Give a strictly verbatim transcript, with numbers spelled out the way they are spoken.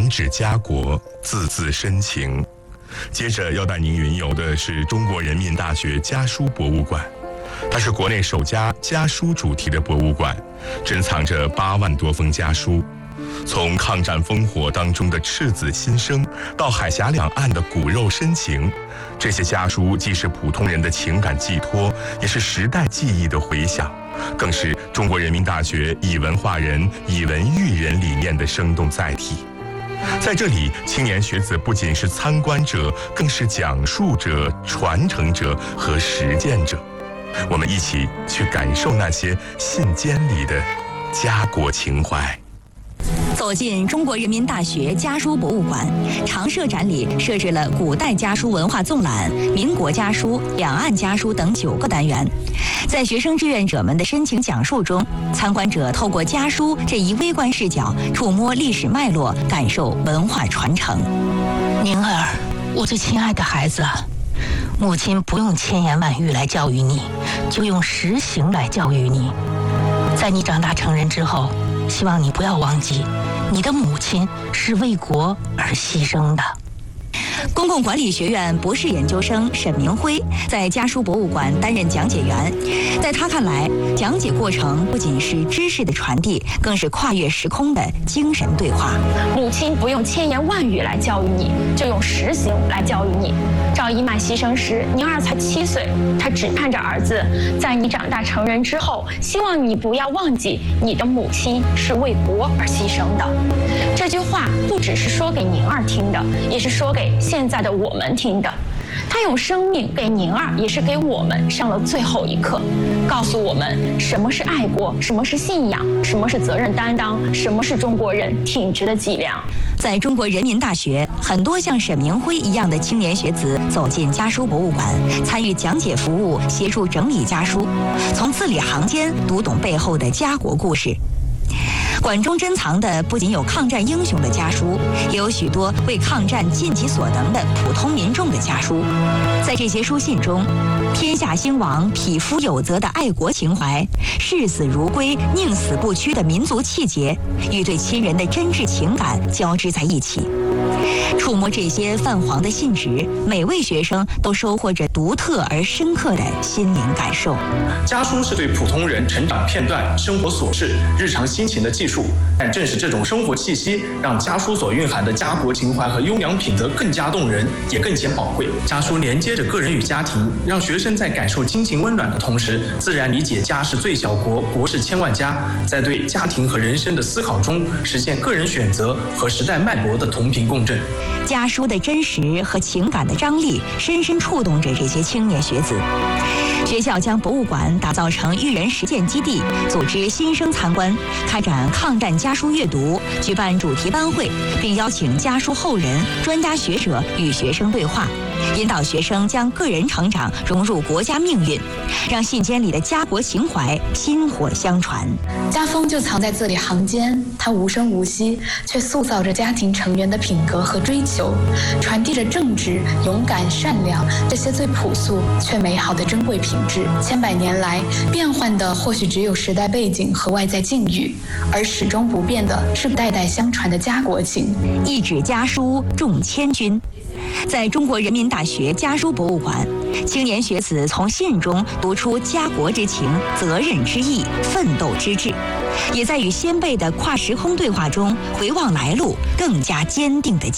指家国，字字深情。接着要带您云游的是中国人民大学家书博物馆，它是国内首家家书主题的博物馆，珍藏着八万多封家书。从抗战烽火当中的赤子心声，到海峡两岸的骨肉深情，这些家书既是普通人的情感寄托，也是时代记忆的回响，更是中国人民大学以文化人、以文育人理念的生动载体。在这里，青年学子不仅是参观者，更是讲述者、传承者和实践者。我们一起去感受那些信笺里的家国情怀。 走进中国人民大学家书博物馆，常设展里设置了古代家书文化纵览、民国家书、两岸家书等九个单元。在学生志愿者们的深情讲述中，参观者透过家书这一微观视角，触摸历史脉络，感受文化传承。 宁儿，我最亲爱的孩子，母亲不用千言万语来教育你，就用实行来教育你。在你长大成人之后，希望你不要忘记，你的母亲是为国而牺牲的。 公共管理学院博士研究生沈明辉在家书博物馆担任讲解员，在他看来，讲解过程不仅是知识的传递，更是跨越时空的精神对话。 母亲不用千言万语来教育你，就用实行来教育你。赵一曼牺牲时，宁儿才七岁，她只盼着儿子在你长大成人之后，希望你不要忘记你的母亲是为国而牺牲的。这句话不只是说给宁儿听的，也是说给现在的我们听的。他用生命给宁儿，也是给我们上了最后一课，告诉我们什么是爱国，什么是信仰，什么是责任担当，什么是中国人挺直的脊梁。 在中国人民大学，很多像沈明辉一样的青年学子走进家书博物馆，参与讲解服务，协助整理家书，从字里行间读懂背后的家国故事。馆中珍藏的不仅有抗战英雄的家书，也有许多为抗战尽己所能的普通民众的家书。在这些书信中，天下兴亡、匹夫有责的爱国情怀，视死如归、宁死不屈的民族气节，与对亲人的真挚情感交织在一起。触摸这些泛黄的信纸，每位学生都收获着独特而深刻的心灵感受。 家书是对普通人成长片段、生活琐事、日常心情的记述，但正是这种生活气息，让家书所蕴含的家国情怀和优良品德更加动人，也更显宝贵。家书连接着个人与家庭，让学生在感受亲情温暖的同时，自然理解家是最小国，国是千万家，在对家庭和人生的思考中，实现个人选择和时代脉搏的同频共振。 家书的真实和情感的张力，深深触动着这些青年学子。学校将博物馆打造成育人实践基地，组织新生参观，开展抗战家书阅读，举办主题班会，并邀请家书后人、专家学者与学生对话，引导学生将个人成长融入国家命运，让信笺里的家国情怀薪火相传。 家风就藏在字里行间，它无声无息，却塑造着家庭成员的品格和追求，传递着正直、勇敢、善良这些最朴素却美好的珍贵品质。千百年来，变换的或许只有时代背景和外在境遇，而始终不变的是代代相传的家国情。 一纸家书重千钧。在中国人民大学家书博物馆，青年学子从信中读出家国之情、责任之意、奋斗之志，也在与先辈的跨时空对话中回望来路，更加坚定地